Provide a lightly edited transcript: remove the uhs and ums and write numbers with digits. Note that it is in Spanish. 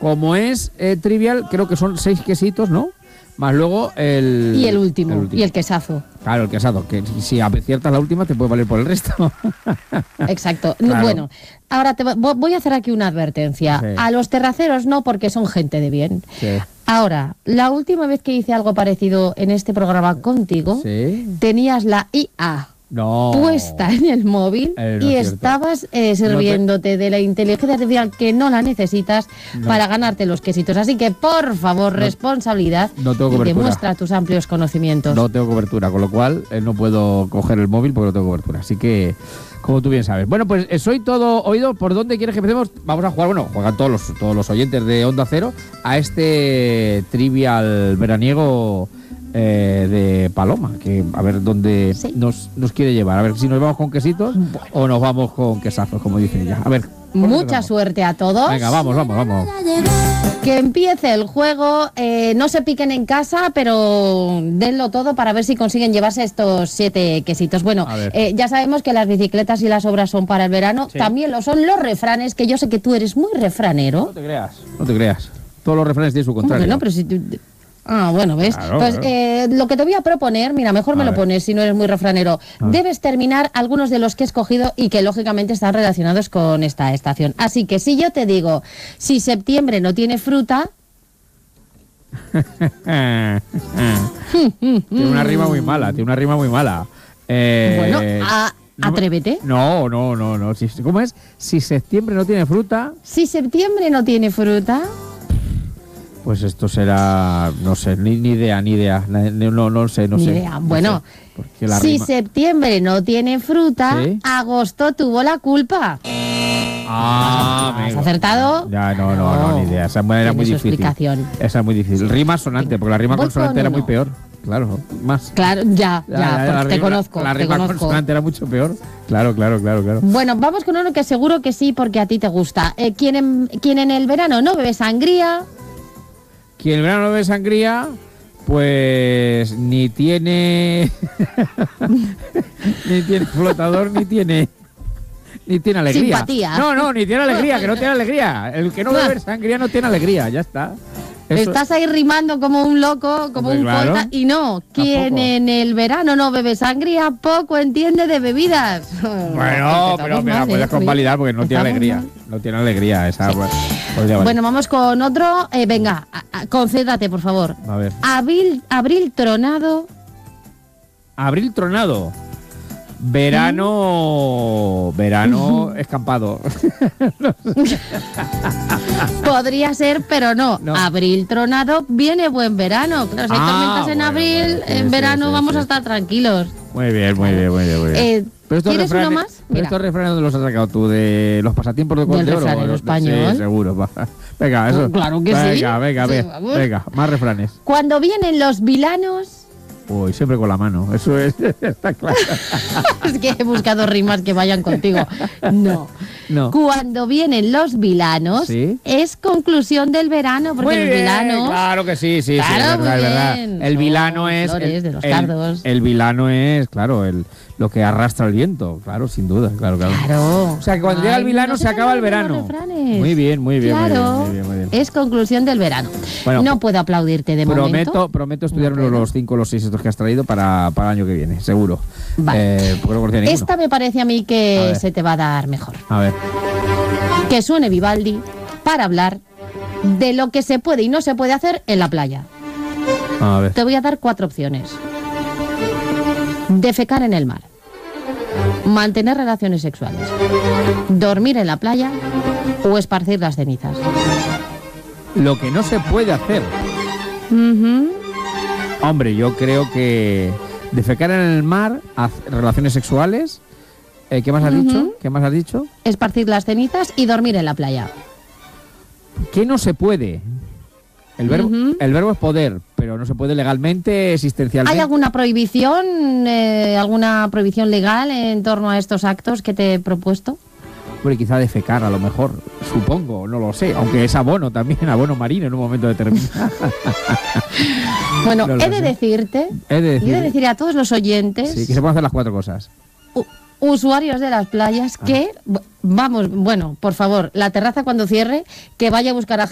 como es trivial, creo que son 6 quesitos, ¿no? Más luego el... Y el último. Y el quesazo. Claro, el quesado, que si aciertas la última te puede valer por el resto. Exacto. Claro. Bueno, ahora voy a hacer aquí una advertencia. Sí. A los terraceros no, porque son gente de bien. Sí. Ahora, la última vez que hice algo parecido en este programa contigo, Sí. tenías la IA No. puesta en el móvil No y es cierto. estabas sirviéndote de la inteligencia artificial que no la necesitas No. para ganarte los quesitos. Así que, por favor, responsabilidad no tengo y cobertura. demuestra tus amplios conocimientos. No tengo cobertura, con lo cual no puedo coger el móvil porque no tengo cobertura. Así que, como tú bien sabes. Bueno, pues soy todo oído. ¿Por dónde quieres que empecemos? Vamos a jugar, bueno, juegan todos los oyentes de Onda Cero a este trivial veraniego de Paloma, que a ver dónde Sí. nos quiere llevar. A ver si nos vamos con quesitos o nos vamos con quesazos, como dicen ya. A ver. ¿por dónde Mucha empezamos? suerte a todos. Venga, vamos. Que empiece el juego. No se piquen en casa, pero denlo todo para ver si consiguen llevarse estos 7 quesitos. Bueno, A ver. ya sabemos que las bicicletas y las obras son para el verano. Sí. También lo son los refranes, que yo sé que tú eres muy refranero. No te creas. Todos los refranes tienen su ¿Cómo que contrario. no? Pero si tú... Ah, bueno, ¿ves? Claro, pues claro. lo que te voy a proponer, mira, mejor me A lo ver. pones si no eres muy refranero. Debes terminar algunos de los que he escogido y que lógicamente están relacionados con esta estación. Así que si yo te digo, si septiembre no tiene fruta, Tiene una rima muy mala, bueno, no me- atrévete. No. ¿Cómo es? Si septiembre no tiene fruta, Si septiembre no tiene fruta, pues esto será, no sé, ni idea. No sé. ni idea. Bueno, sé, porque la si rima... septiembre no tiene fruta, Sí. agosto tuvo la culpa. ¿Has venga. acertado? Ya, no, ni idea. Esa era Tiene muy su difícil. explicación. Esa es muy difícil. Rima sonante, porque la rima Voy consonante con era muy uno. peor. Claro, más. Claro, ya, La te rima- conozco, La te rima conozco. consonante era mucho peor. Claro. Bueno, vamos con uno que seguro que sí, porque a ti te gusta. ¿Quién en el verano no bebe sangría? Quien el verano no bebe sangría, pues ni tiene ni tiene flotador, ni tiene alegría. Simpatía. No, ni tiene alegría, que no tiene alegría. El que no bebe sangría no tiene alegría, ya está. Eso- Estás ahí rimando como un loco, como Hombre, un claro. poeta. Y no, quien Tampoco. en el verano no bebe sangría, poco entiende de bebidas. Bueno, pero me la puedes convalidar porque no tiene Estamos alegría. mal. No tiene alegría esa. Pues, podría valer. Bueno, vamos con otro. Venga, concédate, por favor. A ver. Abril tronado. Abril tronado. Verano escampado. Podría ser, pero no. No. Abril tronado, viene buen verano. Claro, si hay tormentas en bueno, abril, bueno, sí, en sí, verano sí, vamos sí. a estar tranquilos. Muy bien. Pero estos ¿Quieres uno refranes- más? pero Mira. estos refranes ¿dónde los has sacado tú? ¿De los pasatiempos de Del Conde Oro? refranero Sí, español. seguro. Va. Venga, eso. Claro que sí. Venga, Sí, vamos. venga, más refranes. Cuando vienen los vilanos. Uy, siempre con la mano. Eso es, está claro. Es que he buscado rimas que vayan contigo. No. No. Cuando vienen los vilanos, Sí. es conclusión del verano, porque Muy el bien, vilano. claro que sí, Claro, es muy verdad. bien. El vilano Son es flores de los cardos. el vilano es, claro, lo que arrastra el viento, claro, sin duda, claro. Claro. O sea, que cuando llega el vilano no se acaba el te verano. los refranes. Muy bien. Claro. Muy bien. Es conclusión del verano. Bueno, no puedo aplaudirte de momento. Prometo estudiar No puedo. los 5 o los 6 estos que has traído para el año que viene, seguro. Vale. Porque no conocía ninguno. Esta me parece a mí A que ver. se te va a dar mejor. A ver. Que suene Vivaldi para hablar de lo que se puede y no se puede hacer en la playa. A ver. Te voy a dar 4 opciones. Defecar en el mar. Mantener relaciones sexuales. Dormir en la playa o esparcir las cenizas. Lo que no se puede hacer. Ujú. Hombre, yo creo que defecar en el mar, relaciones sexuales. ¿Qué más has dicho? ¿Qué más has dicho? Esparcir las cenizas y dormir en la playa. ¿Qué no se puede? El verbo es poder, pero no se puede legalmente, existencialmente. ¿Hay alguna prohibición legal en torno a estos actos que te he propuesto? Hombre, quizá defecar, a lo mejor, supongo, no lo sé. Aunque es abono también, abono marino en un momento determinado. Bueno, No lo he de sé. decirte, He de y he de decir a todos los oyentes, Sí, que se pueden hacer las 4 cosas. usuarios de las playas, que, vamos, bueno, por favor, la terraza cuando cierre, que vaya a buscar a